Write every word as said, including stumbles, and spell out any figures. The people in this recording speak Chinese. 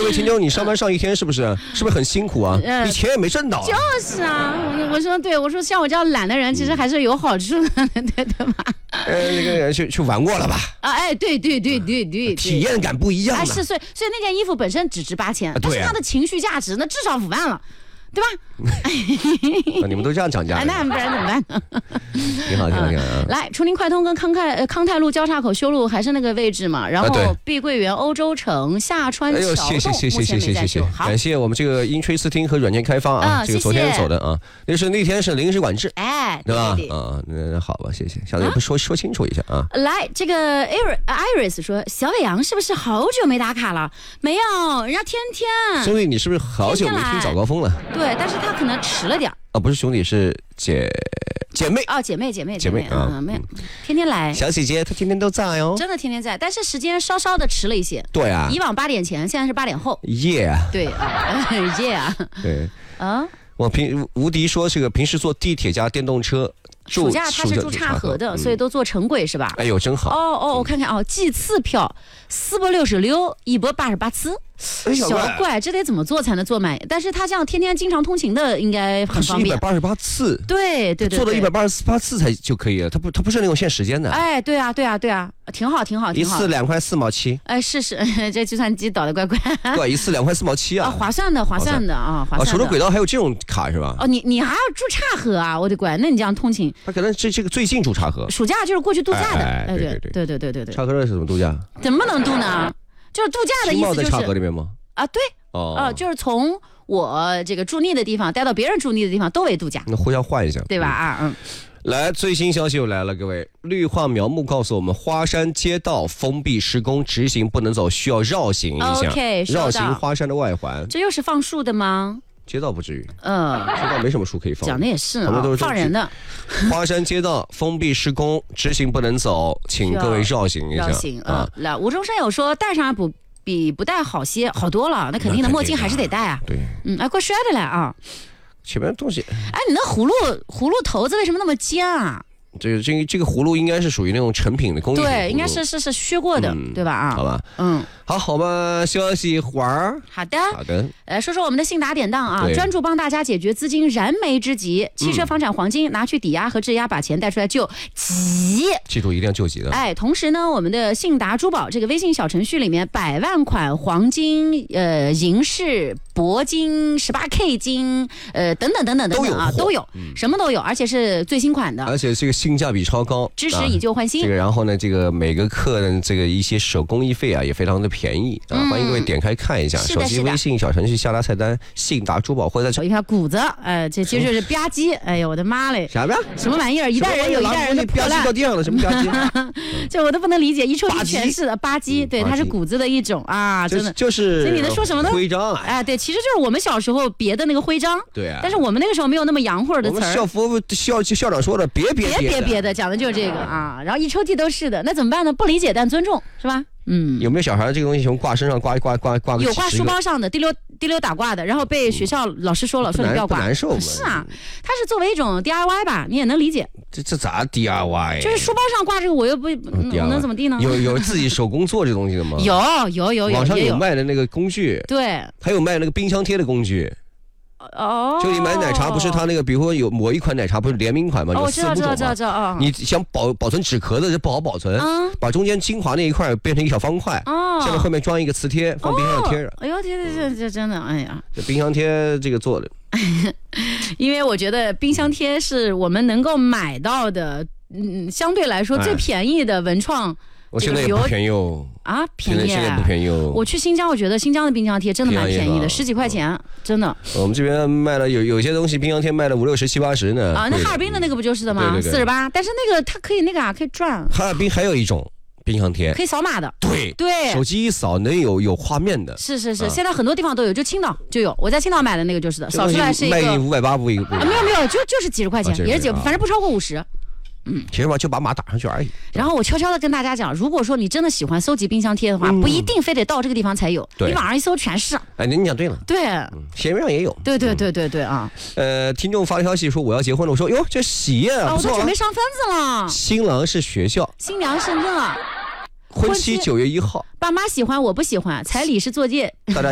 这位听众，你上班上一天是不是？是不是很辛苦啊？呃、你钱也没挣到、啊。 就是啊，我说对，我说像我这样懒的人，其实还是有好处的，对对吧？ 呃，那个去去玩过了吧？ 啊，哎，对对对对对， 体验感不一样。 哎，是，所以所以那件衣服本身只值八千、啊，但是它的情绪价值那至少五万了。对吧？ 你们都这样讲价， 那不然怎么办呢？ 挺好，挺好，挺好。啊、 来，崇宁快通跟康泰呃康泰路交叉口修路还是那个位置嘛？然后碧桂园欧洲城下川桥洞， 谢谢谢谢谢谢谢谢，感谢我们这个英吹斯汀和软件开发啊， 嗯、 这个昨天走的啊，那是那天是临时管制， 哎， 对吧？啊，那好吧，谢谢，下次也不说、啊、说清楚一下啊。 来，这个 Iris 说，小伟阳是不是好久没打卡了？没有，人家天天。 兄弟，你是不是好久没听早高峰了？ 对，但是他可能迟了点啊，不是兄弟，是姐姐妹哦，姐妹姐妹姐妹啊， 嗯，没有，天天来。 小姐姐她天天都在哦， 真的天天在，但是时间稍稍的迟了一些。 对啊， 以往八点前，现在是八点后。 耶、yeah ， 对啊，耶啊， 对啊。 我平无敌说这个平时坐地铁加电动车。 暑假他是住岔河的，所以都坐城轨是吧？ 哎呦，真好！ 哦哦，我看看哦，计次票四百六十六，一百八十八次。小怪，这得怎么做才能坐满？但是他这样天天经常通勤的，应该很方便。 一百八十八次， 对对对， 做到一百八十八次才就可以了。他不，他不是那种限时间的。 哎，对啊，对啊，对啊，挺好，挺好，挺好。 一次两块四毛七。 哎，是是，这计算机倒的怪怪。 对，一次两块四毛七啊， 划算的，划算的啊，划算的。 除了轨道还有这种卡是吧？ 哦，你你还要住岔河啊？我的乖，那你这样通勤， 他可能这这个最近住岔河。 暑假就是过去度假的。 哎，对对对对对对对。 岔河是怎么度假？ 怎么能度呢？就是度假的意思就是。 在岔河里面吗？ 啊，对，哦、呃，就是从我这个住腻的地方带到别人住腻的地方，都为度假。 那互相换一下， 对吧？啊，嗯。 来，最新消息又来了，各位，绿化苗木告诉我们，花山街道封闭施工，直行不能走，需要绕行一下。 OK， 绕行花山的外环。 这又是放树的吗？ 街道不至于， 嗯， 街道没什么树可以放。 讲的也是啊， 都是放人的。 花山街道封闭施工，直行不能走，请各位绕行一下。 绕行啊！来，吴中山有说戴上不比不戴好些，好多了。那肯定的，墨镜还是得戴啊。 对， 嗯，哎，怪帅的嘞啊！ 前面的东西， 哎，你那葫芦葫芦头子为什么那么尖啊？ 这个这个这个葫芦应该是属于那种成品的工艺， 对，应该是是是削过的， 嗯、 对吧？啊， 好吧， 嗯。 好，我们休息一会儿。 好的， 好的。 呃，说说我们的信达典当啊，专注帮大家解决资金燃眉之急。汽车、房产、黄金，拿去抵押和质押，把钱带出来救急。 记住，一定要救急的。 哎，同时呢，我们的信达珠宝这个微信小程序里面，百万款黄金、呃银饰、铂金、十八 K 金，呃等等等等等等啊，都有，嗯、什么都有，而且是最新款的， 而且这个性价比超高， 支持以旧换新。 啊、这个，然后呢，这个每个客的这个一些手工艺费啊，也非常的便宜啊，嗯、欢迎各位点开看一下，手机微信小程序下拉菜单信达珠宝或者一看谷子，哎，这其实就是吧唧，哎呦我的妈嘞， 啥呀？ 什么玩意儿？一代人有一代人的破烂。 到地上了，什么吧唧？ 这我都不能理解，一抽屉全是的吧唧，对，它是谷子的一种啊，真的就是。 所以你在说什么呢？ 徽章， 哎，对，其实就是我们小时候别的那个徽章， 对啊。 但是我们那个时候没有那么洋货的词儿。 我们校服校校长说的，别别别别别的，讲的就是这个啊。然后一抽屉都是的，那怎么办呢？不理解但尊重，是吧？嗯， 有没有小孩这个东西从挂身上挂挂挂挂个？ 有挂书包上的，滴溜滴溜打挂的，然后被学校老师说了，说你不要挂， 难受吗？ 是啊，它是作为一种 D I Y 吧，你也能理解。 这这咋 D I Y？ 就是书包上挂这个，我又不，我能怎么地呢？ 有有自己手工做这东西的吗？ 有有有有， 网上有卖的那个工具， 对， 还有卖那个冰箱贴的工具。 哦， 就你买奶茶不是它那个，比如说有某一款奶茶不是联名款吗？有四五种嘛。你想保保存纸壳的就不好保存，把中间精华那一块变成一个小方块，下面后面装一个磁贴，放冰箱贴着。 哎呦，这这这这真的，哎呀， 这冰箱贴这个做的， 因为我觉得冰箱贴是我们能够买到的，嗯，相对来说最便宜的文创。 我现在也不便宜哦啊，便宜、啊！ 现在不便宜哦。 我去新疆，我觉得新疆的冰箱贴真的蛮便宜的，十几块钱，真的。 我们这边卖了有有些东西，冰箱贴卖了五六十、七八十呢。 啊，那哈尔滨的那个不就是的吗？四十八，但是那个它可以那个啊，可以转。 哈尔滨还有一种冰箱贴， 可以扫码的。 对对， 手机一扫能有有画面的。 是是是，现在很多地方都有，就青岛就有。我在青岛买的那个就是的，扫出来是一个。 卖你五百八不一个。 啊，没有没有，就就是几十块钱，也是几，反正不超过五十。 嗯，其实嘛，就把码打上去而已。 然后我悄悄的跟大家讲，如果说你真的喜欢搜集冰箱贴的话，嗯、不一定非得到这个地方才有，你网上一搜全是。 哎，你讲对了。 对， 嗯，闲鱼上也有。 对对对对对啊。 呃，听众发消息说我要结婚了，我说哟，这喜宴啊， 我都准备上分子了。 新郎是学校， 新娘是乐， 婚期九月一号。 爸妈喜欢，我不喜欢，彩礼是作业。 大家。